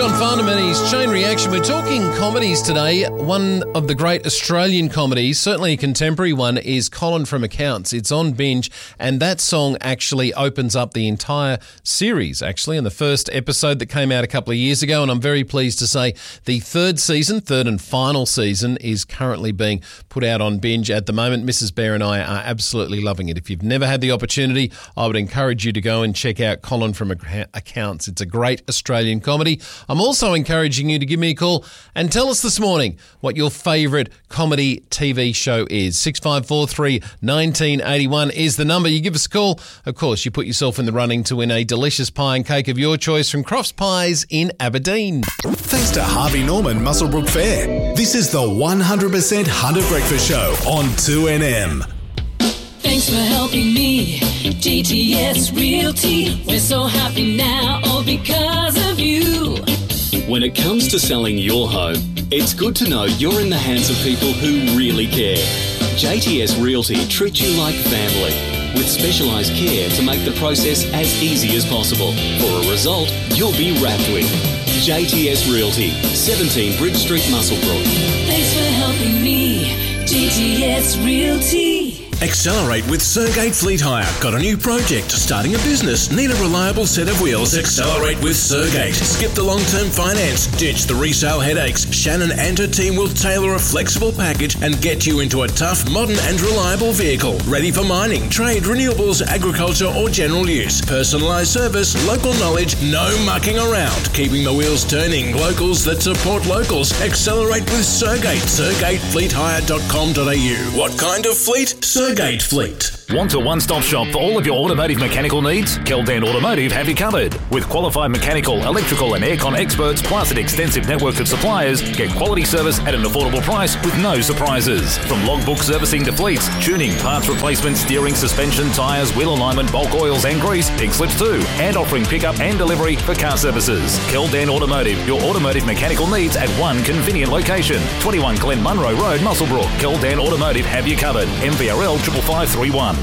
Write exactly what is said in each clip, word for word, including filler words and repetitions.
John Farnham and his Chain Reaction. We're talking comedies today. One of the great Australian comedies, certainly a contemporary one, is Colin from Accounts. It's on Binge, and that song actually opens up the entire series, actually, in the first episode that came out a couple of years ago. And I'm very pleased to say the third season, third and final season, is currently being put out on Binge at the moment. Missus Bear and I are absolutely loving it. If you've never had the opportunity, I would encourage you to go and check out Colin from Accounts. It's a great Australian comedy. I'm also encouraging you to give me a call and tell us this morning what your favourite comedy T V show is. six five four three, one nine eight one is the number. You give us a call. Of course, you put yourself in the running to win a delicious pie and cake of your choice from Crofts Pies in Aberdeen. Thanks to Harvey Norman Muswellbrook Fair. This is the one hundred percent Hunter Breakfast Show on two N M. Thanks for helping me, G T S Realty. We're so happy now, all because of you. When it comes to selling your home, it's good to know you're in the hands of people who really care. J T S Realty treats you like family, with specialised care to make the process as easy as possible. For a result you'll be wrapped with. J T S Realty, seventeen Bridge Street, Muswellbrook. Thanks for helping me, G T S Realty. Accelerate with Sergate Fleet Hire. Got a new project? Starting a business? Need a reliable set of wheels? Accelerate with Sergate. Skip the long-term finance. Ditch the resale headaches. Shannon and her team will tailor a flexible package and get you into a tough, modern and reliable vehicle. Ready for mining, trade, renewables, agriculture or general use. Personalised service, local knowledge, no mucking around. Keeping the wheels turning. Locals that support locals. Accelerate with Sergate. sergate fleet hire dot com dot a u. What kind of fleet? Sergate. Sergate Fleet. Want a one-stop shop for all of your automotive mechanical needs? Keldan Automotive have you covered. With qualified mechanical, electrical and aircon experts, plus an extensive network of suppliers, get quality service at an affordable price with no surprises. From logbook servicing to fleets, tuning, parts replacement, steering, suspension, tyres, wheel alignment, bulk oils and grease, pink slips too, and offering pickup and delivery for car services. Keldan Automotive, your automotive mechanical needs at one convenient location. twenty-one Glen Munro Road, Muswellbrook. Keldan Automotive have you covered. M V R L five five three one.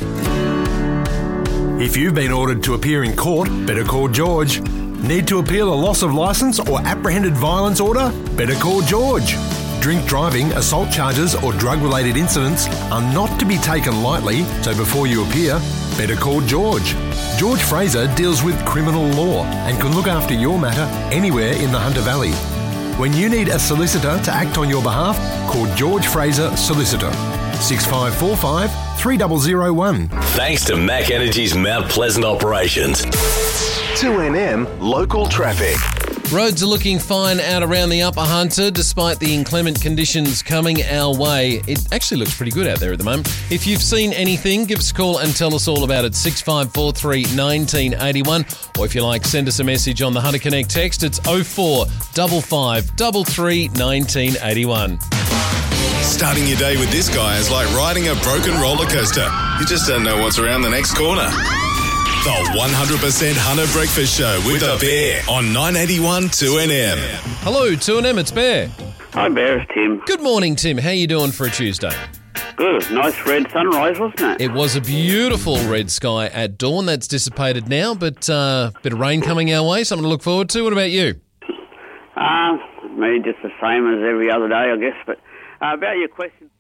If you've been ordered to appear in court, better call George. Need to appeal a loss of licence or apprehended violence order? Better call George. Drink driving, assault charges or drug-related incidents are not to be taken lightly, so before you appear, better call George. George Fraser deals with criminal law and can look after your matter anywhere in the Hunter Valley. When you need a solicitor to act on your behalf, call George Fraser Solicitor. six five four five, three zero zero one. Thanks to Mac Energy's Mount Pleasant operations. two N M local traffic. Roads are looking fine out around the Upper Hunter despite the inclement conditions coming our way. It actually looks pretty good out there at the moment. If you've seen anything, give us a call and tell us all about it. six five four three, one nine eight one. Or if you like, send us a message on the Hunter Connect text. It's oh four five five three three, one nine eight one. Starting your day with this guy is like riding a broken roller coaster. You just don't know what's around the next corner. The one hundred percent Hunter Breakfast Show with a Bear on nine eighty-one two N M. Hello, two N M, it's Bear. Hi, Bear, it's Tim. Good morning, Tim. How you doing for a Tuesday? Good. Nice red sunrise, wasn't it? It was a beautiful red sky at dawn. That's dissipated now, but a uh, bit of rain coming our way, something to look forward to. What about you? Uh, me, just the same as every other day, I guess, but uh, about your question...